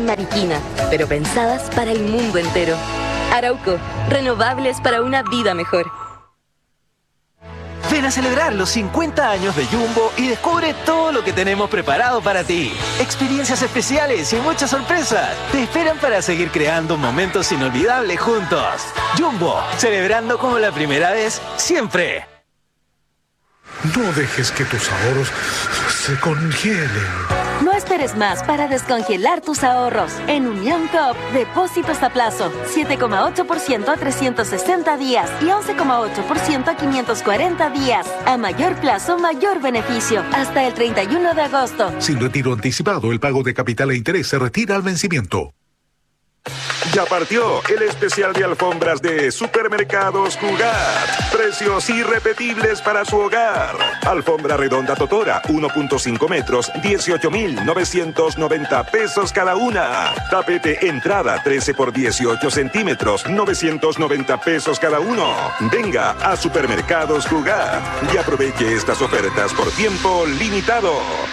Mariquina, pero pensadas para el mundo entero. Arauco, renovables para una vida mejor. Ven a celebrar los 50 años de Jumbo y descubre todo lo que tenemos preparado para ti. Experiencias especiales y muchas sorpresas te esperan para seguir creando momentos inolvidables juntos. Jumbo, celebrando como la primera vez, siempre. No dejes que tus ahorros se congelen. No esperes más para descongelar tus ahorros. En Unión Coop, depósitos a plazo, 7,8% a 360 días y 11,8% a 540 días. A mayor plazo, mayor beneficio. Hasta el 31 de agosto. Sin retiro anticipado, el pago de capital e interés se retira al vencimiento. Ya partió el especial de alfombras de Supermercados Cugat. Precios irrepetibles para su hogar. Alfombra redonda Totora, 1.5 metros, 18,990 pesos cada una. Tapete entrada, 13 por 18 centímetros, 990 pesos cada uno. Venga a Supermercados Cugat y aproveche estas ofertas por tiempo limitado.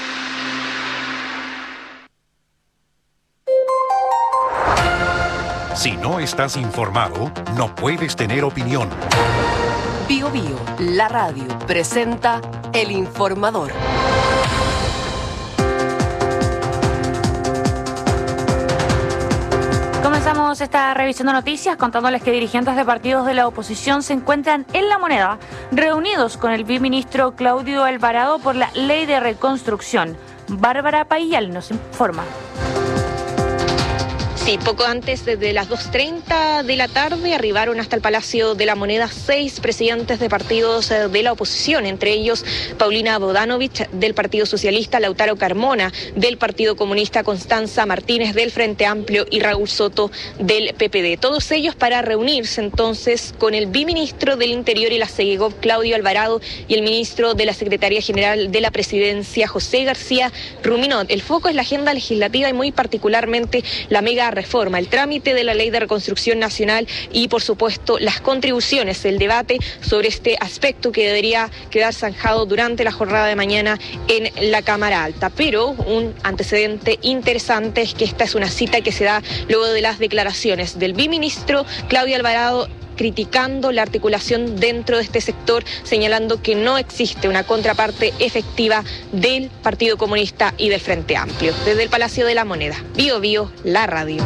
Si no estás informado, no puedes tener opinión. Bio Bio, la radio, presenta El Informador. Comenzamos esta revisión de noticias contándoles que dirigentes de partidos de la oposición se encuentran en La Moneda reunidos con el viceministro Claudio Alvarado por la Ley de Reconstrucción. Bárbara Payal nos informa. Sí, poco antes de las 2:30 de la tarde arribaron hasta el Palacio de la Moneda 6 presidentes de partidos de la oposición, entre ellos Paulina Bodanovich del Partido Socialista, Lautaro Carmona del Partido Comunista, Constanza Martínez del Frente Amplio y Raúl Soto del PPD. Todos ellos para reunirse entonces con el viceministro del Interior y la SEGEGOV, Claudio Alvarado, y el ministro de la Secretaría General de la Presidencia, José García Ruminot. El foco es la agenda legislativa y muy particularmente la mega reforma, el trámite de la Ley de Reconstrucción Nacional y, por supuesto, las contribuciones, el debate sobre este aspecto que debería quedar zanjado durante la jornada de mañana en la Cámara Alta. Pero un antecedente interesante es que esta es una cita que se da luego de las declaraciones del viceministro Claudio Alvarado criticando la articulación dentro de este sector, señalando que no existe una contraparte efectiva del Partido Comunista y del Frente Amplio. Desde el Palacio de la Moneda, Bio Bio, la radio.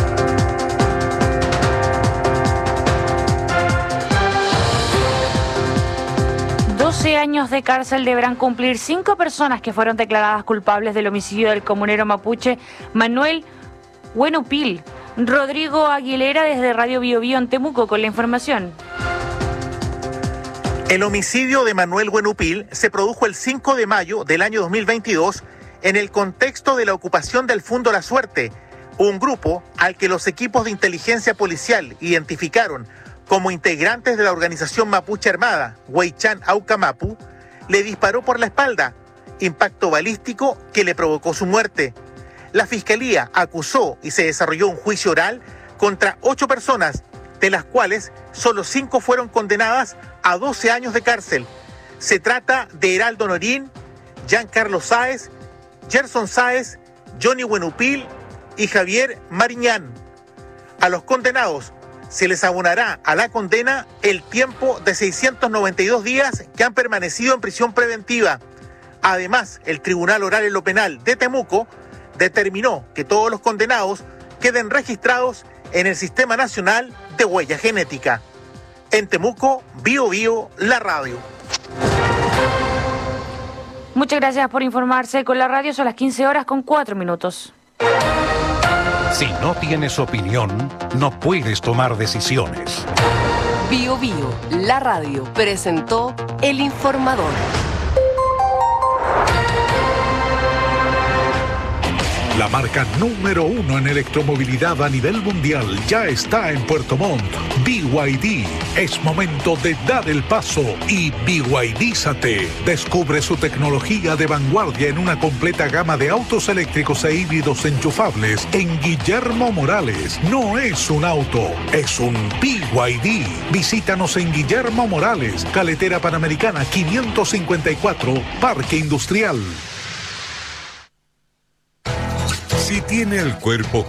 Años de cárcel deberán cumplir 5 personas que fueron declaradas culpables del homicidio del comunero mapuche Manuel Huenupil. Rodrigo Aguilera desde Radio Bio Bio en Temuco con la información. El homicidio de Manuel Huenupil se produjo el 5 de mayo del año 2022 en el contexto de la ocupación del Fundo La Suerte, un grupo al que los equipos de inteligencia policial identificaron como integrantes de la organización mapuche armada Huaychán Aucamapu, le disparó por la espalda, impacto balístico que le provocó su muerte. La Fiscalía acusó y se desarrolló un juicio oral contra 8 personas, de las cuales solo 5 fueron condenadas a 12 años de cárcel. Se trata de Heraldo Norín, Giancarlo Sáez, Gerson Sáez, Johnny Huenupil y Javier Mariñán. A los condenados se les abonará a la condena el tiempo de 692 días que han permanecido en prisión preventiva. Además, el Tribunal Oral en lo Penal de Temuco determinó que todos los condenados queden registrados en el Sistema Nacional de Huella Genética. En Temuco, Bio Bio, la radio. Muchas gracias por informarse con la radio. Son las 15:04. Si no tienes opinión, no puedes tomar decisiones. Bio Bio, la radio, presentó El Informador. La marca número 1 en electromovilidad a nivel mundial ya está en Puerto Montt. BYD. Es momento de dar el paso y BYDízate. Descubre su tecnología de vanguardia en una completa gama de autos eléctricos e híbridos enchufables en Guillermo Morales. No es un auto, es un BYD. Visítanos en Guillermo Morales, Carretera Panamericana 554, Parque Industrial. Si tiene el cuerpo